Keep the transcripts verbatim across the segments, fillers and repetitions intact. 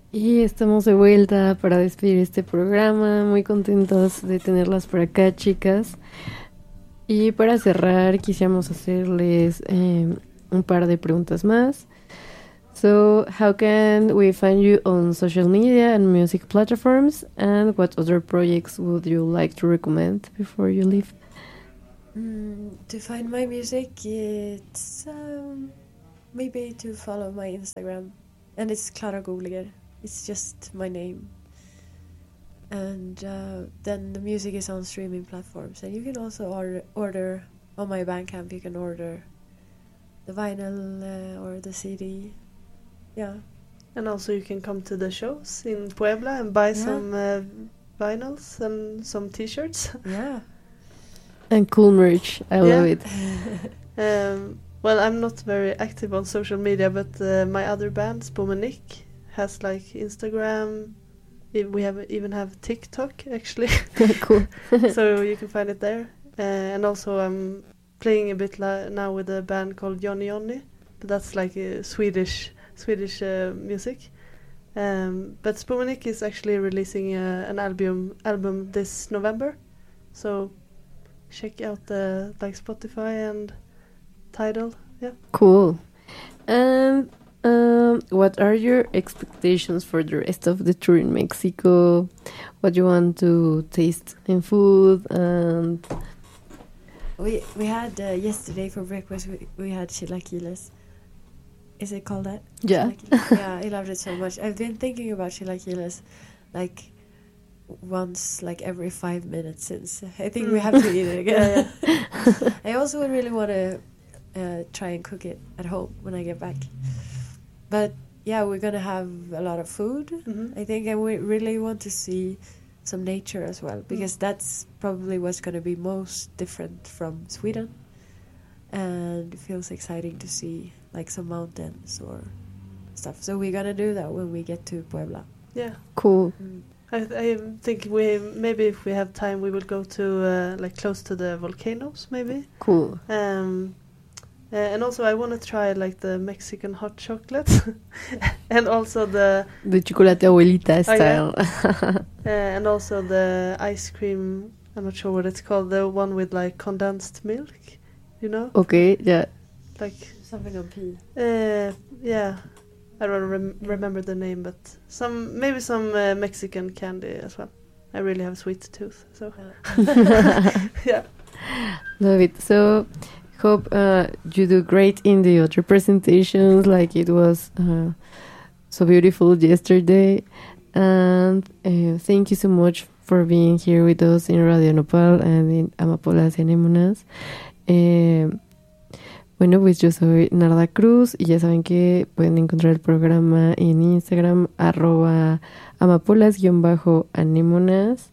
Y estamos de vuelta para despedir este programa, muy contentos de tenerlas por acá, chicas. Y para cerrar, quisiéramos hacerles eh, un par de preguntas más. So, how can we find you on social media and music platforms? And what other projects would you like to recommend before you leave? Mm, to find my music, it's um, maybe to follow my Instagram. And it's Clara Goliger. It's just my name. And uh, then the music is on streaming platforms. And you can also order, order on my Bandcamp, you can order the vinyl uh, or the C D. Yeah. And also you can come to the shows in Puebla and buy Yeah. some uh, vinyls and some t-shirts. Yeah. And cool merch, I love Yeah. it. Um, well, I'm not very active on social media, but uh, my other band, Spomenik, has like Instagram. I- We have even have TikTok actually, Cool. so you can find it there. Uh, and also I'm playing a bit la- now with a band called Johnny Johnny, but that's like uh, Swedish Swedish uh, music. Um, but Spomenik is actually releasing uh, an album album this November, so check out the like Spotify and Tidal. Yeah. Cool. And um, what are your expectations for the rest of the tour in Mexico? What you want to taste in food? And We we had uh, yesterday for breakfast, we, we had chilaquiles. Is it called that? yeah, Chilaquiles? Yeah, I loved it so much. I've been thinking about chilaquiles like once, like every five minutes since. I think we Mm. have to eat it again. Yeah, I also would really want to uh, try and cook it at home when I get back. But yeah, we're gonna have a lot of food, Mhm. I think, and we really want to see some nature as well, because that's probably what's gonna be most different from Sweden. And it feels exciting to see like some mountains or stuff. So we're gonna do that when we get to Puebla. Yeah. cool. Mm. I, I think we maybe if we have time we will go to uh, like close to the volcanoes maybe. Cool. Um, uh, and also I want to try like the Mexican hot chocolate, and also the The chocolate abuelita Oh, yeah. style. uh, and also the ice cream. I'm not sure what it's called. The one with like condensed milk, you know, Okay, yeah. like Something on P. uh, yeah. I don't rem- remember the name, but some maybe some uh, Mexican candy as well. I really have a sweet tooth, so yeah. Love it. So, hope uh, you do great in the other presentations, like it was uh, so beautiful yesterday. And uh, thank you so much for being here with us in Radio Nopal and in Amapolas y Anémonas. Eh, bueno, pues yo soy Narda Cruz y ya saben que pueden encontrar el programa en Instagram, arroba amapolas-anémonas.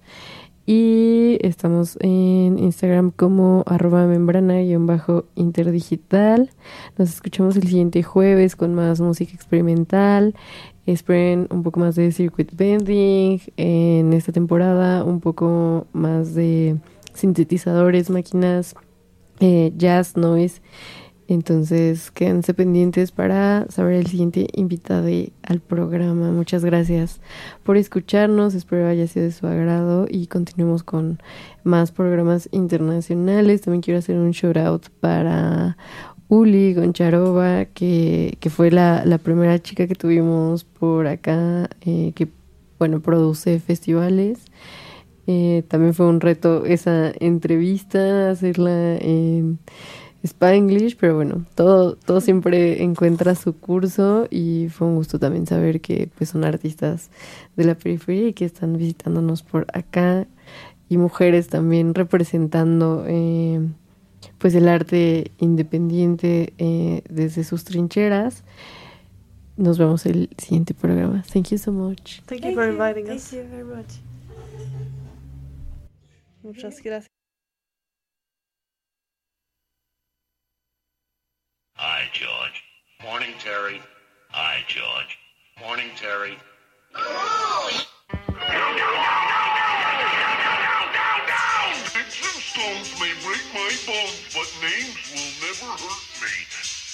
Y estamos en Instagram como arroba membrana-interdigital. Nos escuchamos el siguiente jueves con más música experimental. Esperen un poco más de circuit bending en esta temporada, un poco más de sintetizadores, máquinas, eh, jazz, noise. Entonces quédense pendientes para saber el siguiente invitado al programa. Muchas gracias por escucharnos, espero haya sido de su agrado y continuemos con más programas internacionales. También quiero hacer un shout out para Uli Goncharova, que, que fue la, la primera chica que tuvimos por acá, eh, que bueno, produce festivales. Eh, también fue un reto esa entrevista, hacerla en Spanglish, pero bueno, todo, todo siempre encuentra su curso y fue un gusto también saber que pues son artistas de la periferia y que están visitándonos por acá, y mujeres también representando eh, pues el arte independiente eh, desde sus trincheras. Nos vemos el siguiente programa. Thank you so much. Thank you for inviting Thank us. you very much. Muchas gracias. Hi, George. Morning, Terry. Hi, George. Morning, Terry.